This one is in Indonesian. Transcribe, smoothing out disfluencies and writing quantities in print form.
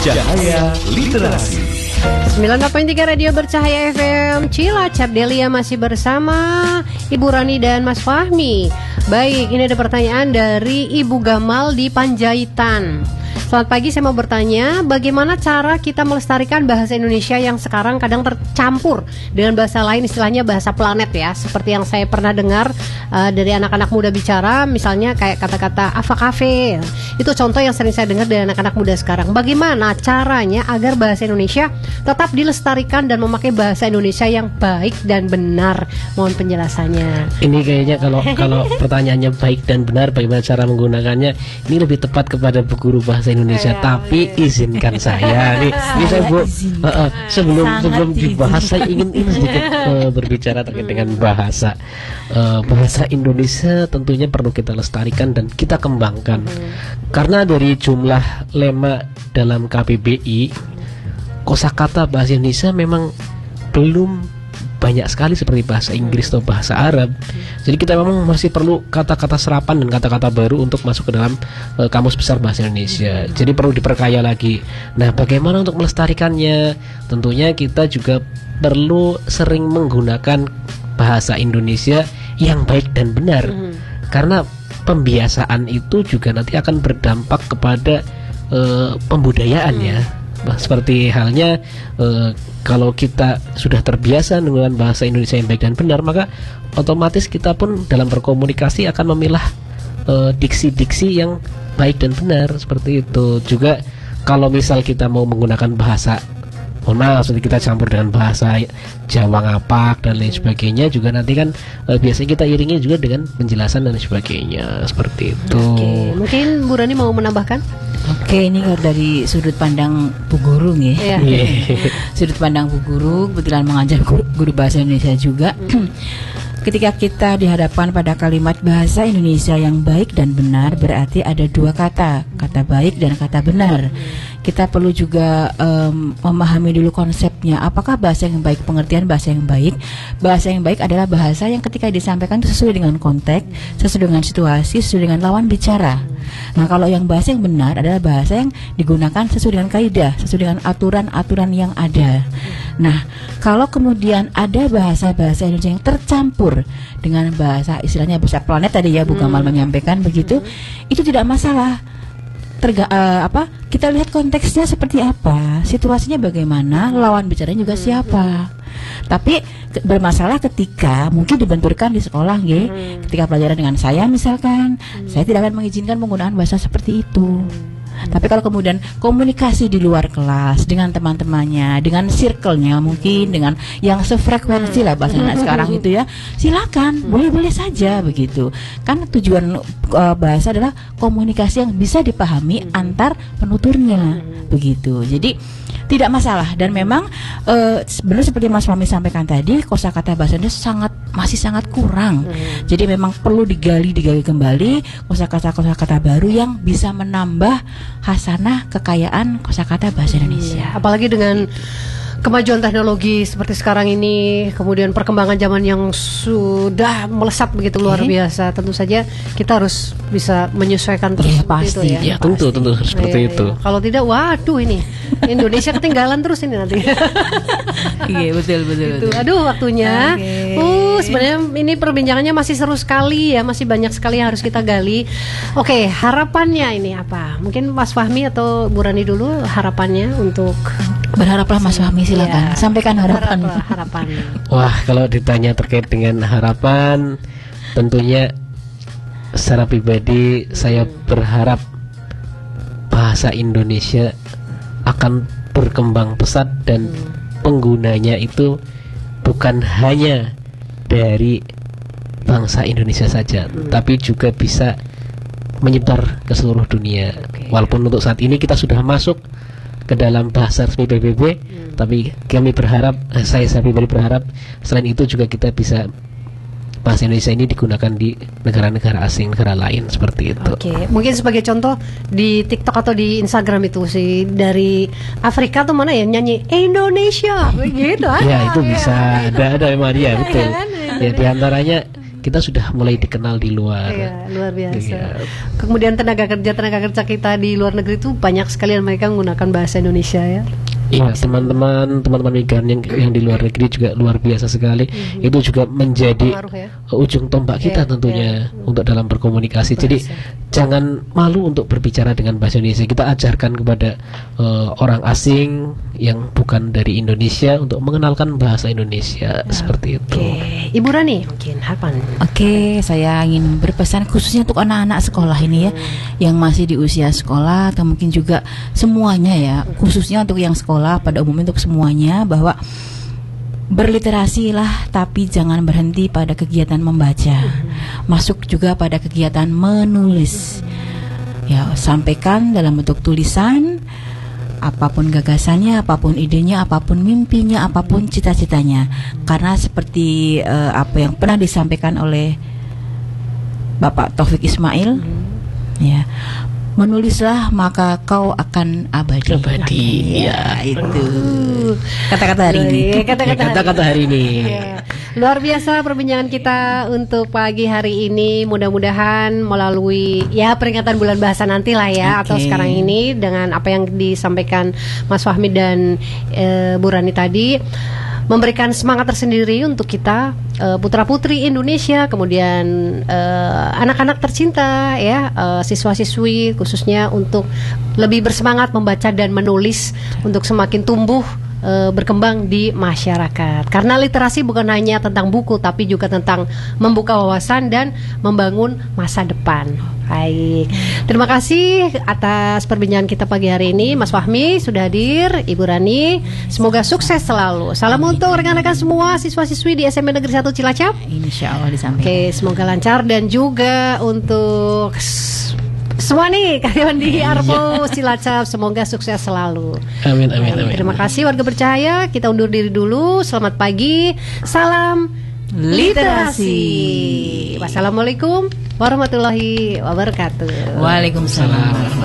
Cahaya Literasi 98.3 Radio Bercahaya FM Cilacap. Delia masih bersama Ibu Rani dan Mas Fahmi. Baik, ini ada pertanyaan dari Ibu Gamal di Panjaitan. Selamat pagi, saya mau bertanya, bagaimana cara kita melestarikan bahasa Indonesia yang sekarang kadang tercampur dengan bahasa lain, istilahnya bahasa planet ya. Seperti yang saya pernah dengar dari anak-anak muda bicara, misalnya kayak kata-kata Ava Cafe. Itu contoh yang sering saya dengar dari anak-anak muda sekarang. Bagaimana caranya agar bahasa Indonesia tetap dilestarikan dan memakai bahasa Indonesia yang baik dan benar? Mohon penjelasannya. Ini kayaknya kalau pertanyaannya baik dan benar, bagaimana cara menggunakannya, ini lebih tepat kepada guru bahasa Indonesia. Tapi izinkan saya nih saya Bu, sebelum dibahas saya ingin sedikit berbicara terkait dengan bahasa Indonesia. Tentunya perlu kita lestarikan dan kita kembangkan. Karena dari jumlah lema dalam KBBI, kosakata bahasa Indonesia memang belum banyak sekali seperti bahasa Inggris atau bahasa Arab. Jadi kita memang masih perlu kata-kata serapan dan kata-kata baru untuk masuk ke dalam kamus besar bahasa Indonesia. Jadi perlu diperkaya lagi. Nah, bagaimana untuk melestarikannya? Tentunya kita juga perlu sering menggunakan bahasa Indonesia yang baik dan benar. Karena pembiasaan itu juga nanti akan berdampak kepada pembudayaan ya. Seperti halnya kalau kita sudah terbiasa menggunakan bahasa Indonesia yang baik dan benar, maka otomatis kita pun dalam berkomunikasi akan memilah diksi-diksi yang baik dan benar, seperti itu. Juga kalau misal kita mau menggunakan bahasa, mohon maaf, kita campur dengan bahasa Jawa ngapak dan lain sebagainya, juga nanti kan biasanya kita iringi juga dengan penjelasan dan sebagainya, seperti itu. Oke, mungkin Bu Rani mau menambahkan? Oke, ini dari sudut pandang Bu Guru ya. Sudut pandang Bu Guru, kebetulan mengajar guru bahasa Indonesia juga. Ketika kita dihadapkan pada kalimat bahasa Indonesia yang baik dan benar, berarti ada dua kata baik dan kata benar. Kita perlu juga memahami dulu konsepnya. Apakah bahasa yang baik, pengertian bahasa yang baik? Bahasa yang baik adalah bahasa yang ketika disampaikan itu sesuai dengan konteks, sesuai dengan situasi, sesuai dengan lawan bicara. Nah, kalau yang bahasa yang benar adalah bahasa yang digunakan sesuai dengan kaidah, sesuai dengan aturan-aturan yang ada. Nah, kalau kemudian ada bahasa-bahasa Indonesia yang tercampur dengan bahasa, istilahnya bahasa planet tadi ya Bu Gamal menyampaikan begitu, itu tidak masalah. Kita lihat konteksnya seperti apa, situasinya bagaimana, lawan bicaranya juga siapa. Tapi bermasalah ketika mungkin dibenturkan di sekolah ketika pelajaran dengan saya misalkan, saya tidak akan mengizinkan penggunaan bahasa seperti itu. Tapi kalau kemudian komunikasi di luar kelas dengan teman-temannya, dengan circle-nya mungkin dengan yang sefrekuensi lah bahasanya sekarang itu ya, silakan, boleh-boleh saja begitu. Kan tujuan bahasa adalah komunikasi yang bisa dipahami antar penuturnya begitu. Jadi tidak masalah, dan memang sebenarnya seperti Mas Fahmi sampaikan tadi, kosakata bahasa Indonesia masih sangat kurang. Jadi memang perlu digali kembali kosakata baru yang bisa menambah hasanah kekayaan kosakata bahasa Indonesia. Apalagi dengan kemajuan teknologi seperti sekarang ini, kemudian perkembangan zaman yang sudah melesat begitu luar biasa, tentu saja kita harus bisa menyesuaikan terus pasti, itu ya. Ya tentu harus seperti itu. Kalau tidak, waduh ini Indonesia ketinggalan terus ini nanti. Iya betul. Itu, aduh waktunya. Sebenarnya ini perbincangannya masih seru sekali ya, masih banyak sekali yang harus kita gali. Oke, harapannya ini apa? Mungkin Mas Fahmi atau Bu Rani dulu harapannya untuk. Berharaplah Mas Fahmi, silakan sampaikan harapan. Wah, kalau ditanya terkait dengan harapan, tentunya secara pribadi saya berharap bahasa Indonesia akan berkembang pesat dan penggunanya itu bukan hanya dari bangsa Indonesia saja, tapi juga bisa menyebar ke seluruh dunia. Walaupun untuk saat ini kita sudah masuk ke dalam bahasa resmi PBB, tapi kami berharap, saya pribadi berharap selain itu juga kita bisa bahasa Indonesia ini digunakan di negara-negara asing, negara lain, seperti itu. Oke, mungkin sebagai contoh di TikTok atau di Instagram itu sih dari Afrika tuh mana ya nyanyi Indonesia begitu. Ya itu bisa, ada memang dia betul. Ya diantaranya kita sudah mulai dikenal di luar. Iya, luar biasa. Iya. Kemudian tenaga kerja kita di luar negeri itu banyak sekali mereka menggunakan bahasa Indonesia ya. Iya, teman-teman migran yang di luar negeri juga luar biasa sekali. Itu juga menjadi Pengaruh ya. ujung tombak kita Iya, tentunya untuk dalam berkomunikasi. Jadi jangan malu untuk berbicara dengan bahasa Indonesia. Kita ajarkan kepada orang asing yang bukan dari Indonesia untuk mengenalkan bahasa Indonesia seperti itu. Oke, Ibu Rani mungkin harapan. Oke, saya ingin berpesan khususnya untuk anak-anak sekolah ini ya, yang masih di usia sekolah atau mungkin juga semuanya ya, khususnya untuk yang sekolah, pada umumnya untuk semuanya, bahwa berliterasilah tapi jangan berhenti pada kegiatan membaca. Masuk juga pada kegiatan menulis. Ya, sampaikan dalam bentuk tulisan apapun gagasannya, apapun idenya, apapun mimpinya, apapun cita-citanya. Karena seperti apa yang pernah disampaikan oleh Bapak Taufik Ismail, ya, menulislah maka kau akan abadi. Abadi, ya. Itu kata-kata hari ini. Kata-kata hari ini. Ya. Luar biasa perbincangan kita untuk pagi hari ini. Mudah-mudahan melalui ya peringatan bulan bahasa nanti lah ya, atau sekarang ini dengan apa yang disampaikan Mas Fahmi dan Bu Rani tadi, memberikan semangat tersendiri untuk kita putra-putri Indonesia, kemudian anak-anak tercinta ya, siswa-siswi khususnya untuk lebih bersemangat membaca dan menulis untuk semakin tumbuh berkembang di masyarakat. Karena literasi bukan hanya tentang buku, tapi juga tentang membuka wawasan dan membangun masa depan. Baik, terima kasih atas perbincangan kita pagi hari ini. Mas Fahmi sudah hadir, Ibu Rani, semoga sukses selalu. Salam untuk rekan-rekan semua siswa-siswi di SMP Negeri 1 Cilacap. Insya Allah disampaikan. Oke, semoga lancar, dan juga untuk semua nih karyawan di Arpo Cilacap, semoga sukses selalu. Amin, amin, amin. Terima kasih warga bercahaya. Kita undur diri dulu. Selamat pagi. Salam literasi. Wassalamualaikum warahmatullahi wabarakatuh. Waalaikumsalam.